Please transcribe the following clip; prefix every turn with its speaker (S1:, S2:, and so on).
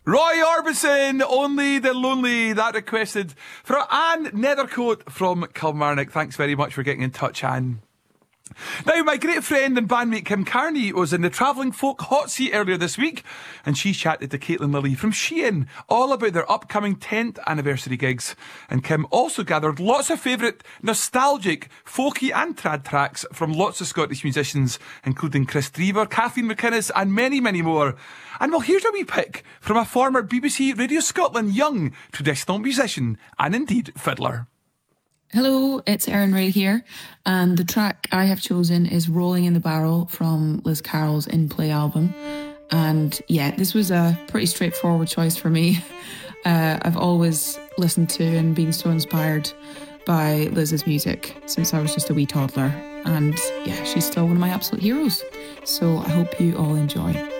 S1: Roy Orbison, Only the Lonely, that requested for Anne Nethercoat from Kilmarnock. Thanks very much for getting in touch, Anne. Now, my great friend and bandmate Kim Carney was in the Travelling Folk hot seat earlier this week, and she chatted to Caitlin Lilly from Shein all about their upcoming 10th anniversary gigs. And Kim also gathered lots of favourite nostalgic folky and trad tracks from lots of Scottish musicians, including Chris Drever, Kathleen McInnes and many, many more. And well, here's a wee pick from a former BBC Radio Scotland young traditional musician and indeed fiddler.
S2: Hello, it's Erin Ray here, and the track I have chosen is Rolling in the Barrel from Liz Carroll's In Play album. And yeah, this was a pretty straightforward choice for me. I've always listened to and been so inspired by Liz's music since I was just a wee toddler. And yeah, she's still one of my absolute heroes. So I hope you all enjoy.